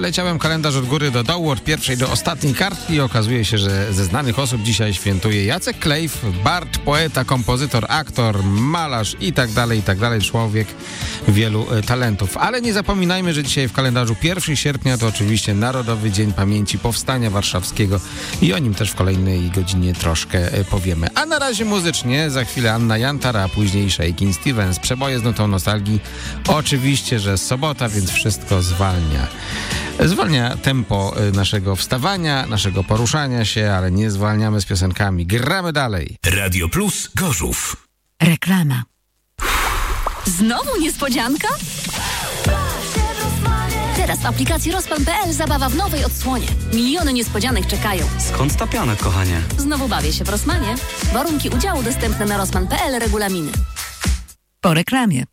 Przeleciałem kalendarz od góry do dołu, od pierwszej do ostatniej kartki i okazuje się, że ze znanych osób dzisiaj świętuje Jacek Klejf, bard, poeta, kompozytor, aktor, malarz i tak dalej, człowiek wielu talentów. Ale nie zapominajmy, że dzisiaj w kalendarzu 1 sierpnia to oczywiście Narodowy Dzień Pamięci Powstania Warszawskiego i o nim też w kolejnej godzinie troszkę powiemy. A na razie muzycznie, za chwilę Anna Jantara, a później Shakin' Stevens. Przeboje z nutą nostalgii. Oczywiście, że sobota, więc wszystko zwalnia. Zwalnia tempo naszego wstawania, naszego poruszania się, ale nie zwalniamy z piosenkami. Gramy dalej. Radio Plus Gorzów. Reklama. Znowu niespodzianka? Teraz w aplikacji Rosman.pl zabawa w nowej odsłonie. Miliony niespodzianek czekają. Skąd ta pianek, kochanie? Znowu bawię się w Rosmanie. Warunki udziału dostępne na Rosman.pl, regulaminy. Po reklamie.